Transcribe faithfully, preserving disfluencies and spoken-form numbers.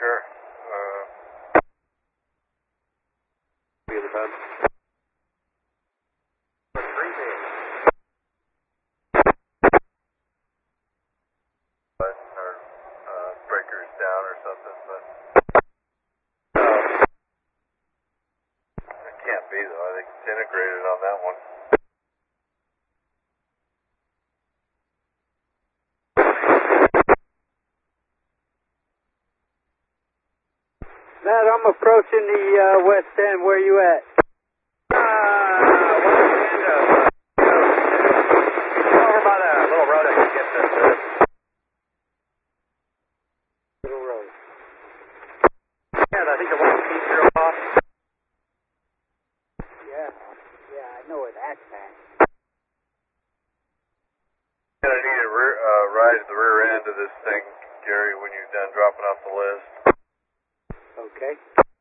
Sure. Uh, be the best. Or uh, breakers down or something, but uh, it can't be though. I think it's integrated on that one. Matt, I'm approaching the uh, west end. Where you at? Uh, west end of, uh, over by the little road I can get to. Little road. Yeah, I think the one piece you're off. Yeah, yeah, I know where that's at. And I need a rear, uh, ride at the rear end of this thing, Gary, when you're done dropping off the list. Okay.